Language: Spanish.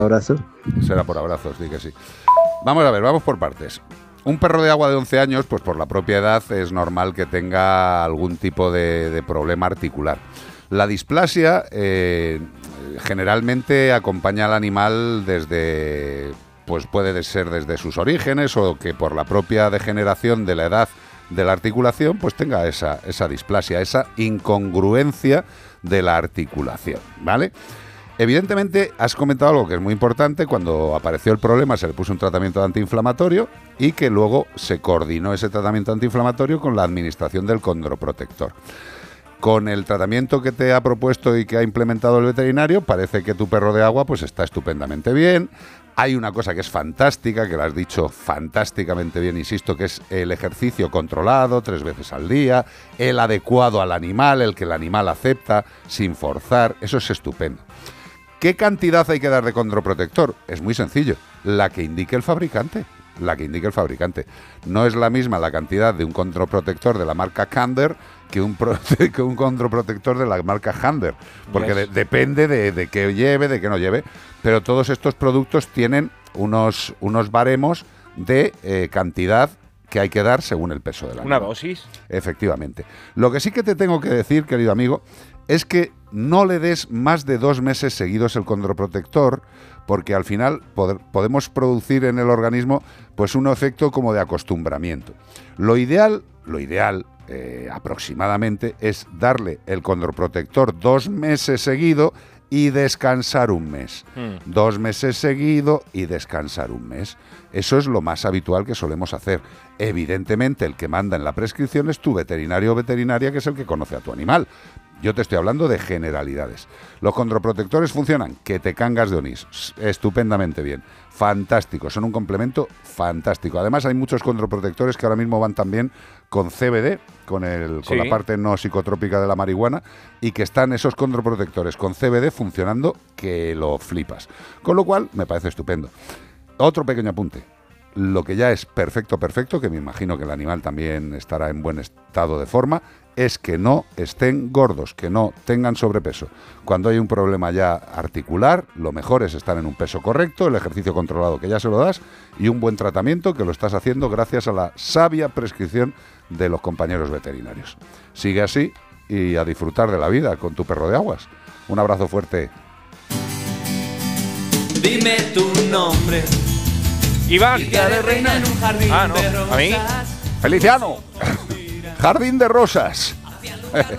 Abrazo. Será por abrazos, di que sí. Vamos a ver, vamos por partes. Un perro de agua de 11 años, pues por la propia edad es normal que tenga algún tipo de problema articular. La displasia generalmente acompaña al animal desde, pues puede ser desde sus orígenes o que por la propia degeneración de la edad de la articulación, pues tenga esa displasia, esa incongruencia de la articulación, ¿vale? Evidentemente, has comentado algo que es muy importante. Cuando apareció el problema se le puso un tratamiento antiinflamatorio y que luego se coordinó ese tratamiento antiinflamatorio con la administración del condroprotector. Con el tratamiento que te ha propuesto y que ha implementado el veterinario, parece que tu perro de agua pues está estupendamente bien. Hay una cosa que es fantástica, que lo has dicho fantásticamente bien, insisto, que es el ejercicio controlado 3 veces al día, el adecuado al animal, el que el animal acepta sin forzar. Eso es estupendo. ¿Qué cantidad hay que dar de condroprotector? Es muy sencillo, la que indique el fabricante. La que indique el fabricante. No es la misma la cantidad de un condroprotector de la marca Kander que un condroprotector de la marca Hander, porque depende de qué lleve, de qué no lleve, pero todos estos productos tienen unos baremos de cantidad que hay que dar según el peso del animal. ¿Una dosis? Efectivamente. Lo que sí que te tengo que decir, querido amigo, es que no le des más de 2 meses seguidos el condroprotector, porque al final podemos producir en el organismo pues un efecto como de acostumbramiento. Lo ideal aproximadamente es darle el condroprotector 2 meses seguido y descansar un mes. 2 meses seguido y descansar un mes. Eso es lo más habitual que solemos hacer. Evidentemente, el que manda en la prescripción es tu veterinario o veterinaria, que es el que conoce a tu animal. Yo te estoy hablando de generalidades. Los condroprotectores funcionan, que te cangas de onís, estupendamente bien, fantástico, son un complemento fantástico. Además hay muchos condroprotectores que ahora mismo van también con CBD, con la parte no psicotrópica de la marihuana, y que están esos condroprotectores con CBD funcionando que lo flipas. Con lo cual me parece estupendo. Otro pequeño apunte. Lo que ya es perfecto, que me imagino que el animal también estará en buen estado de forma, es que no estén gordos, que no tengan sobrepeso. Cuando hay un problema ya articular, lo mejor es estar en un peso correcto, el ejercicio controlado que ya se lo das y un buen tratamiento que lo estás haciendo gracias a la sabia prescripción de los compañeros veterinarios. Sigue así y a disfrutar de la vida con tu perro de aguas. Un abrazo fuerte. Dime tu nombre. Iván. De reina en un jardín no. de rosas. ¿A mí? Feliciano. Jardín de rosas.